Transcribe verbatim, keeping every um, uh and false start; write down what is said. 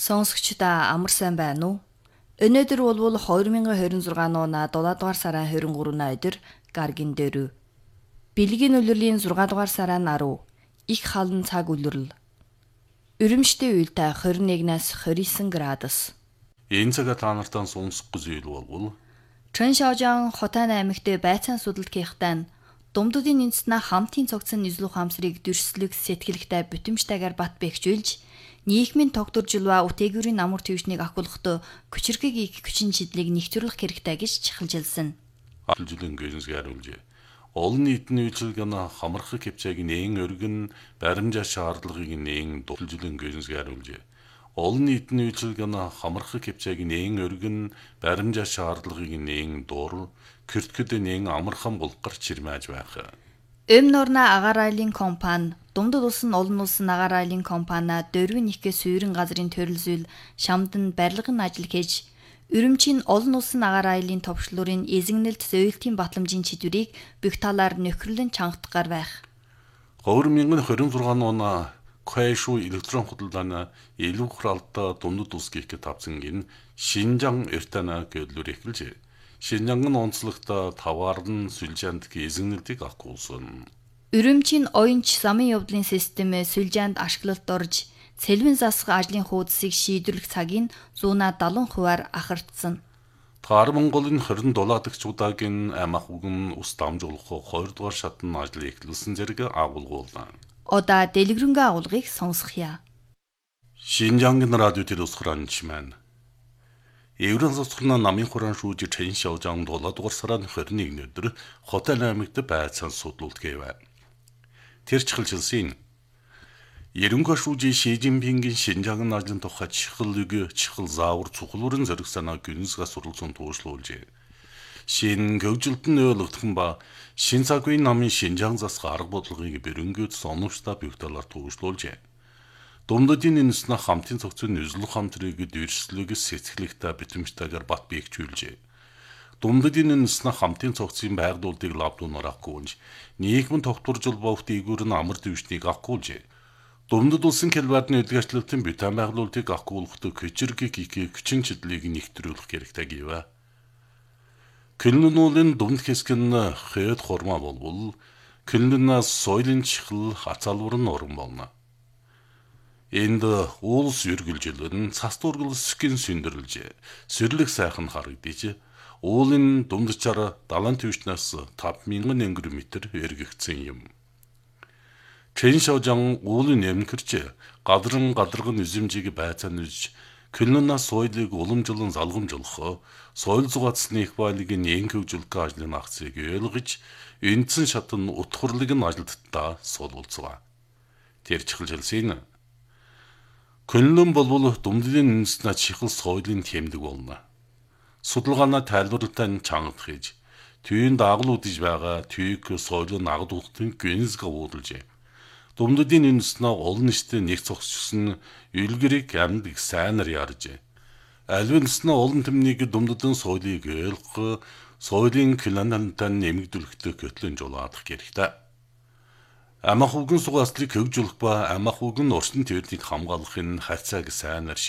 Сонсогчдаа амар сайн байна уу? Өнөөдөр бол хоёр мянган хорин зургааны оноо дулаан дугаар сарын хорин гурвны өдөр гаргийн дөрөв. Бэлгийн үлрэлийн зургаан дугаар сарын арав. Их халан цаг үлрэл. Өрөмжтэй уйлтай хорин нэгнээс хорин девять градус. Энэ цагт та нартай сонсох зүйл болвол Чэншаожан Хотан аймагт байцаан судалгийнхтай Думдуудын үндэснээ хамтын цогцсон нийслэл ухаамсрыг дөрслөг сэтгэлгтэй бүтэмжтэйгээр бат бэхжүүлж нийгмийн тогтворжилва үтээгүүрийн амар төвшнийг ахуулахдаа хүчирхэг их хүчин чидлийг нэгтгэрлэх хэрэгтэй гэж чихэлжилсэн. Жилэн гэрнс гаруулж олон нийтийн үйлчилгээний хамархаг хэмжээг нээн өргөн баримжаа шаардлагыг нээн дулжилэн гэрнс гаруулж олон нийтийн үйлчилгээний хамархаг хэмжээг нээн өргөн баримжаа шаардлагыг нээн дур кэртгэд нээн амархан булгарч чирмэж байх. Эм норна агаар айлын компани Думдуд улсын олон улсын агаар айлын компани дөрвөн ихгээ суурин газрын төрөлзөл шамдан барилгын ажил хийж Өрөмчийн олон улсын агаар айлын товчлуурын эзэгнэлт зөөлтийн батламжийн чидвэрийг бүх талаар нөхөрлөн чангатгаар байх. хоёр мянган хорин зургааны оноо Кайшу электрон худалдааны илүү хуралдаа Думдуд улс гих тавцсан гин Шинжаан эртана гэрлүүр эхэлжээ. Шинжаангийн онцлогтой таваарн сүлжээнд эзэгнэлтийг ахгүйсэн. Өрөмчийн оюунч замын явдлын системээ сүлжээнд ашиглалт орж цэлвэн засах ажлын хуудсыг шийдвэрлэх цагийг зуунаа дагалан хувиар ахардсан. Таар Монголын хорин дулаадагчуудагийн амах үгэн ус дамжуулах хоёрдугаар шатны ажил эхлүүлсэн зэрэг агуулгуулна. Одоо дэлгэрэнгүй агуулгыг сонсгоё. Шинжаангийн радио телевизхранч маань Еврон соцхолны намын хураан шүүж Чэншаожан дулаадугаар сарын хорин нэгний өдөр Хотан аймагт байцаан судлуулт гэв. Тэр чихэлжилсэн. Ерөнхий шүүжийн Ши Жинпингийн Шинжаангийн ажлын тухай чихэлэг чихэл заавар цуглуурын зориг санаа гүнзгий суралцсан туушруулжээ. Шин гөвжилтэн ойлгохын ба шин цагийн намын Шинжаан засах арга бодлогыг бэрөнгөд соновчтой бүх талаар туушруулжээ. Думдуудын үндэснээ хамтын цогцын нийслэл ухаамсрыг дөрслөгс сэтгэлэгтэй бүтэмжтэйгээр бат бэхжүүлжээ. Думдуудын үндэснээ хамтын цогцын байгуулалтыг лавдуунаар ахгүйж, нийгмийн тогтворжил бовт игүүр нь амар төвшнийг ахгүйжээ. Думдуд улсын Кэлбардны эдгээрчлэлтийн бүтэн байгуулалтыг ахгуулахдаа хүчирхэг их хүчин чидлийг нэгтрүүлэх хэрэгтэй гэв. Кэлнүүлийн думд хэсгэн хэд хурмаа болвол Кэлнүүнээс соёлын чихэл хацаалвар нь орон болно. Энд улс үргэлжилэн цас дургалсгийн сүндэрлж, сүрлэг сайхан харагдаж, уулын думдчаар далайн төвчнээс тавь мянган км эргэгдсэн юм. Чэншаожан уулын эмгэрч, гадран гадарган үзэмжийг байцаанж, Кэлнүүнээс соёлыг уламжлан залгамжуулах, соёл зугаацсны их байлыгийн нээн хөгжүүлэх ажлын акцийг ойлгож, эндсэн шатн утгурлыг нь ажилтдаа суулгацгаа. Тэр чихэлжилсэн. Кэлнүүн болвол Думдудын үндэснээ чихэл соёлын тэмдэг болно. Судалгаанаа тайлбарлалтаа чангах хийж, түйн дагуулж байгаа түйг соёлын агуулгын гүнзгий уудалжээ. Думдудын үндэснээ олон нийтэд нэг цогцсон үлгэрийг амьд их сайнаар ярьжээ. Альвинснээ олон төмнийг Думдудын соёлыг ойлгох, соёлын кланантай нэмэгдүүлэхдээ көтлөн жуулаадах хэрэгтэй. Амах үгэн сугааслыг хөгжүүлэх ба амах үгэн орчин төвийг хамгаалахын харьцааг сайнаар